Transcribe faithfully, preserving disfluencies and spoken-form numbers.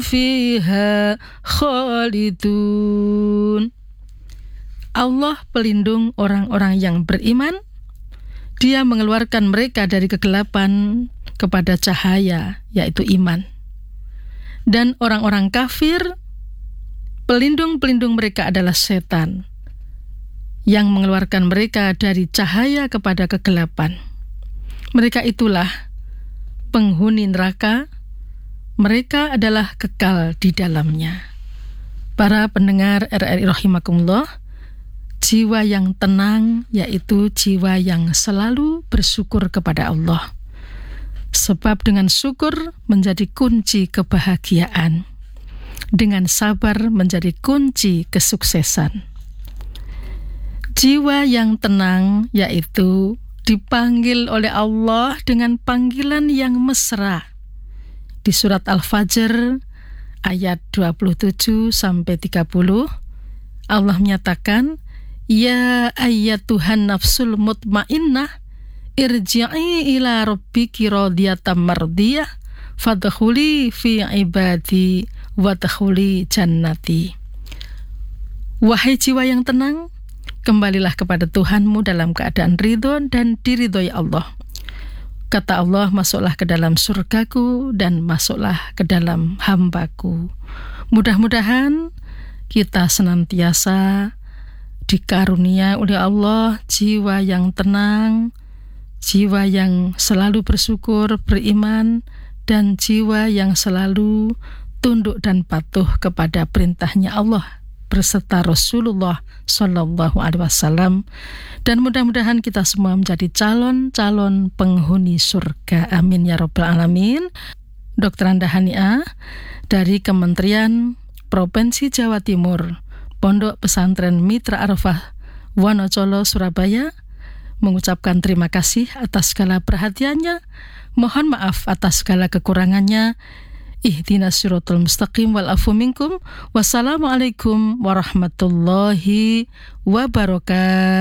fiha khalidun. Allah pelindung orang-orang yang beriman. Dia mengeluarkan mereka dari kegelapan kepada cahaya, yaitu iman. Dan orang-orang kafir, pelindung-pelindung mereka adalah setan, yang mengeluarkan mereka dari cahaya kepada kegelapan. Mereka itulah penghuni neraka, mereka adalah kekal di dalamnya. Para pendengar R R I rahimakumullah, jiwa yang tenang yaitu jiwa yang selalu bersyukur kepada Allah. Sebab dengan syukur menjadi kunci kebahagiaan. Dengan sabar menjadi kunci kesuksesan. Jiwa yang tenang yaitu dipanggil oleh Allah dengan panggilan yang mesra. Di surat Al-Fajr ayat dua puluh tujuh sampai tiga puluh, Allah menyatakan, "Ya ayyatuhan nafsul mutmainnah, irji'i ila rabbiki radiyatan mardiyah, fadkhuli fi ibadi wadkhuli jannati." Wahai jiwa yang tenang, kembalilah kepada Tuhanmu dalam keadaan ridho dan diridhoi Allah. Kata Allah, masuklah ke dalam surgaku dan masuklah ke dalam hambaku. Mudah-mudahan kita senantiasa dikarunia oleh Allah jiwa yang tenang, jiwa yang selalu bersyukur, beriman, dan jiwa yang selalu tunduk dan patuh kepada perintahnya Allah berserta Rasulullah Shallallahu Alaihi Wasallam, dan mudah-mudahan kita semua menjadi calon-calon penghuni surga. Amin ya Rabbal Alamin. Dokter Anda Hania dari Kementerian Provinsi Jawa Timur, Pondok Pesantren Mitra Arafah Wonocolo Surabaya, mengucapkan terima kasih atas segala perhatiannya. Mohon maaf atas segala kekurangannya. Ihdinas siratal mustaqim wal afu minkum. Wassalamualaikum warahmatullahi wabarakatuh.